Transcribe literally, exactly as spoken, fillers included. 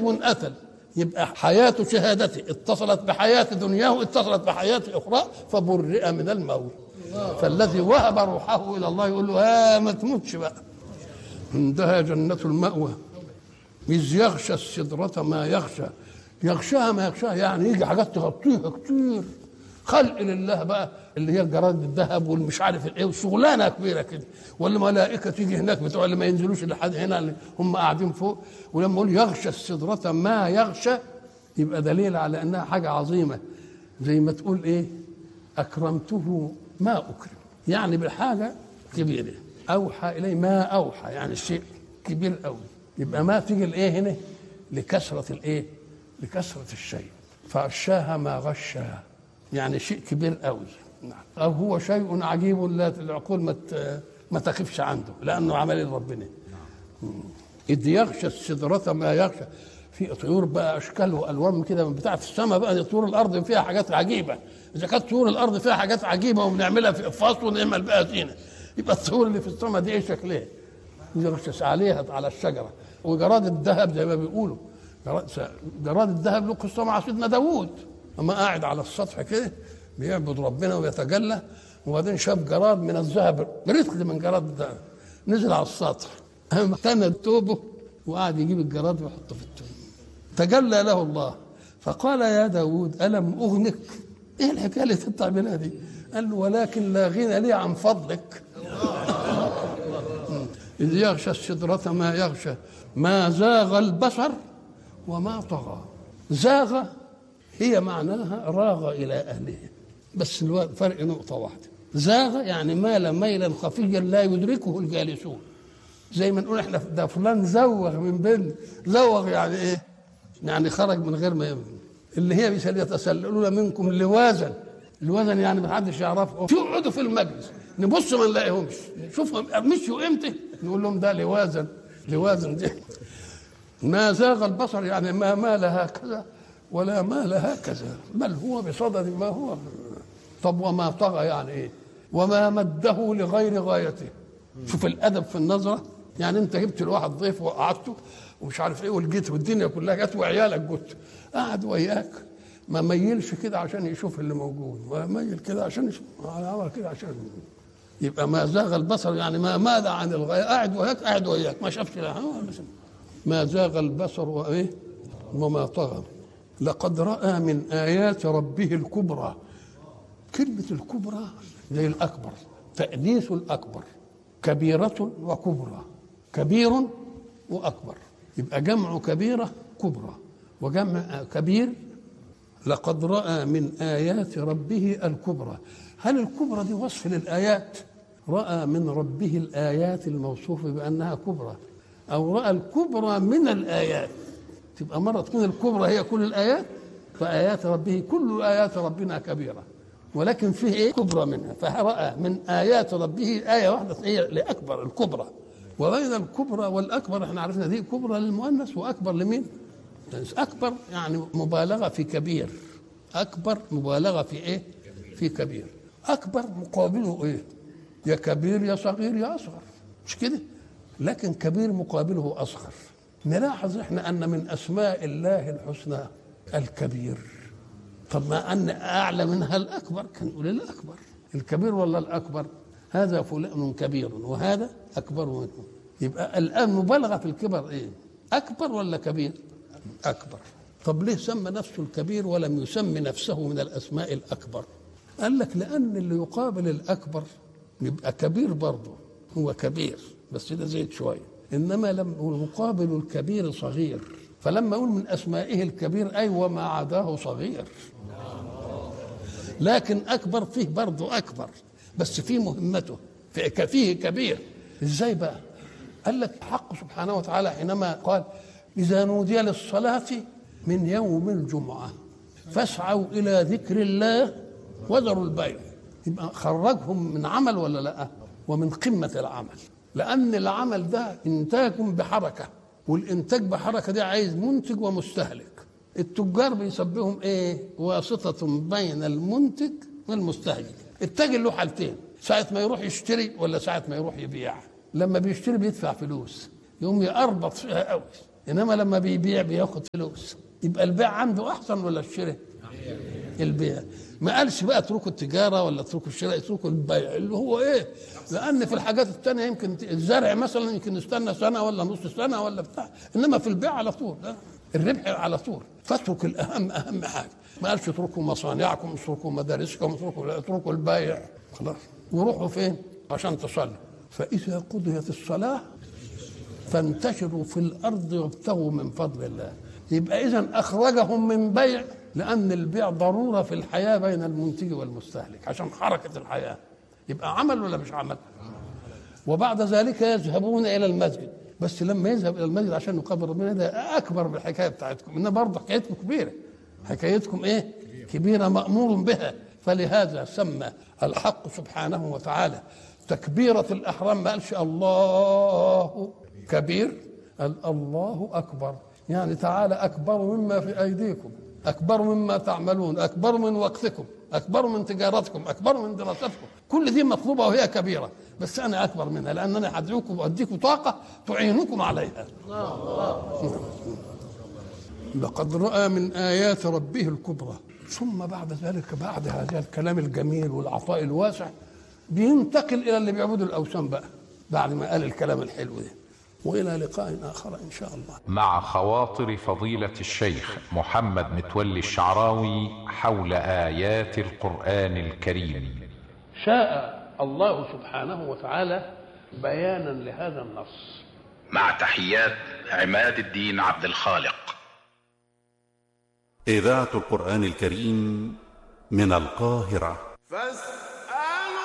وانقتل، يبقى حياة شهادته اتصلت بحياة دنياه، اتصلت بحياة أخرى، فبرئ من الموت. فالذي وهب روحه إلى الله يقول له ها ما تموتش بقى. عندها جنة المأوى إذ يغشى السدرة ما يغشى. يغشاها ما يغشاها يعني يجي حاجات تغطيها كتير، خلق لله بقى اللي هي الجراد الذهب والمش عارف الايه وشغلانه كبيره كده، والملائكه تيجي هناك بتوع اللي ما ينزلوش لحد هنا اللي هم قاعدين فوق. ولما يقول يغشى السدرة ما يغشى يبقى دليل على انها حاجه عظيمه، زي ما تقول ايه اكرمته ما اكرم، يعني بالحاجه كبيره. اوحى اليه ما اوحى يعني الشيء كبير قوي، يبقى ما تيجي الايه هنا لكثره الايه لكثره الشيء. فغشاها ما غشاها يعني شيء كبير قوي، أو هو شيء عجيب لا العقول ما ما تخفش عنده لأنه عمل ربنا. إذ يغشى السدرة ما يغشى. في طيور بقى أشكال وألوان كده من بتاعة السماء بقى، طيور الأرض فيها حاجات عجيبة. إذا كانت طيور الأرض فيها حاجات عجيبة وبنعملها في إقفاص ونعمل بقى زينة، يبقى الطيور اللي في السماء دي إيه شكلها؟ يغشى عليها على الشجرة. وجراد الذهب زي ما بيقولوا، جراد الذهب له قصة مع سيدنا داوود أما قاعد على السطح كده بيعبد ربنا ويتجلى، وبعدين شاف جراد من الذهب رتل من جراد الذهب نزل على السطح، قام تند توبه وقعد يجيب الجراد ويحطه في التوب. تجلى له الله فقال يا داود ألم أغنك؟ إيه الحكاية اللي تطلع منها دي؟ قال له ولكن لا غنى لي عن فضلك. إذ يغشى السدرة ما يغشى ما زاغ البصر وما طغى. زاغ هي معناها راغ إلى أهله، بس الفرق نقطة واحدة، زاغ يعني مال ميلا خفيا لا يدركه الجالسون. زي ما نقول احنا ده فلان زوغ من بين، زوغ يعني ايه؟ يعني خرج من غير ما يمن. اللي هي مثال يتسللون منكم لوازا، الوزن يعني ما حدش يعرفه. يقعدوا في المجلس نبص ما نلاقيهمش، نشوفهم مشوا امتى نقول لهم ده لوازن. لوازن دي ما زاغ البصر يعني ما مال هكذا ولا مال هكذا، بل هو بصدد ما هو. طب وما طغى يعني ايه؟ وما مده لغير غايته. شوف الادب في النظره، يعني انت جبت الواحد ضيف وقعدته ومش عارف ايه ولقيت والدنيا كلها جت وعيالك جت، قعد وياك ما ميلش كده عشان يشوف اللي موجود، ولا ميل كده عشان يشوف، عمل كده عشان. يبقى ما زاغ البصر يعني ما مال عن الغايه، قاعد وياك قاعد وياك ما شافش لا. ما زاغ البصر وايه وما طغى لقد رأى من آيات ربه الكبرى. كلمة الكبرى زي الأكبر، تأنيث الأكبر، كبيرة وكبرى، كبير وأكبر، يبقى جمع كبيرة كبرى وجمع كبير. لقد رأى من آيات ربه الكبرى. هل الكبرى دي وصف للآيات؟ رأى من ربه الآيات الموصوفة بأنها كبرى، أو رأى الكبرى من الآيات. تبقى مرة تكون الكبرى هي كل الآيات، فآيات ربه كل آيات ربنا كبيرة، ولكن فيه إيه كبرى منها. فرأى من آيات ربه آية واحدة هي لأكبر الكبرى. وبين الكبرى والأكبر احنا عرفنا دي كبرى للمؤنث وأكبر لمين؟ أكبر يعني مبالغة في كبير، أكبر مبالغة في إيه؟ في كبير. أكبر مقابله إيه؟ يا كبير يا صغير يا أصغر، مش كده؟ لكن كبير مقابله أصغر. نلاحظ احنا أن من أسماء الله الحسنى الكبير. طب ما أن أعلى منها الأكبر كان يقول الأكبر. الكبير ولا الأكبر؟ هذا فلان كبير وهذا أكبر منه. يبقى الآن مبالغة في الكبر إيه؟ أكبر ولا كبير؟ أكبر. طب ليه سمى نفسه الكبير ولم يسمي نفسه من الأسماء الأكبر؟ قال لك لأن اللي يقابل الأكبر يبقى كبير برضه، هو كبير بس ده زيد شوية، إنما لما يقابل الكبير صغير، فلما يقول من أسمائه الكبير أي وما عداه صغير. لكن أكبر فيه برضه أكبر بس فيه مهمته، فيه كبير. إزاي بقى؟ قال لك حق سبحانه وتعالى حينما قال إذا نودي للصلاة من يوم الجمعة فاسعوا إلى ذكر الله وذروا البيع. يبقى خرجهم من عمل ولا لا؟ ومن قمة العمل، لأن العمل ده إنتاج بحركة، والإنتاج بحركة ده عايز منتج ومستهلك. التجار بيسبهم إيه؟ واسطة بين المنتج والمستهلك. التاجر له حالتين، ساعة ما يروح يشتري ولا ساعة ما يروح يبيع. لما بيشتري بيدفع فلوس، يقوم يقربط فيها قوي انما لما بيبيع بياخد فلوس. يبقى البيع عنده احسن ولا الشراء؟ البيع. ما قالش بقى اتركوا التجاره ولا اتركوا الشراء، اتركوا البيع اللي هو ايه؟ لان في الحاجات الثانيه يمكن الزرع مثلا يمكن نستنى سنه ولا نص سنه ولا بتاع، انما في البيع على طول الربح على طول. فاترك الاهم اهم حاجه. ما قالش اتركوا مصانعكم، اتركوا مدارسكم، اتركوا اتركوا البيع خلاص. وروحوا فين؟ عشان تصلوا. فاذا قضيت الصلاه فانتشروا في الارض وابتغوا من فضل الله. يبقى اذا اخرجهم من بيع، لان البيع ضروره في الحياه بين المنتج والمستهلك عشان حركه الحياه. يبقى عمل ولا مش عمل؟ وبعد ذلك يذهبون الى المسجد، بس لما يذهب الى المسجد عشان يقابل ربنا ده اكبر من الحكايه بتاعتكم. ان برضه حكايتكم كبيره، حكايتكم ايه؟ كبيره مامور بها. فلهذا سمى الحق سبحانه وتعالى تكبيره الاحرام، ما قالش الله كبير، قال الله اكبر. يعني تعالى اكبر مما في ايديكم، اكبر مما تعملون، اكبر من وقتكم، اكبر من تجارتكم، اكبر من دراستكم. كل دي مطلوبه وهي كبيره، بس انا اكبر منها لانني هدعوكم واديكم طاقه تعينكم عليها. لقد راى من ايات ربه الكبرى. ثم بعد ذلك، بعد هذا الكلام الجميل والعطاء الواسع، بينتقل الى اللي بيعبدوا الاوثان بقى بعد ما قال الكلام الحلو ده. وإلى لقاء آخر إن شاء الله. مع خواطر فضيلة الشيخ محمد متولي الشعراوي حول آيات القرآن الكريم. شاء الله سبحانه وتعالى بيانا لهذا النص. مع تحيات عماد الدين عبد الخالق. إذاعة القرآن الكريم من القاهرة.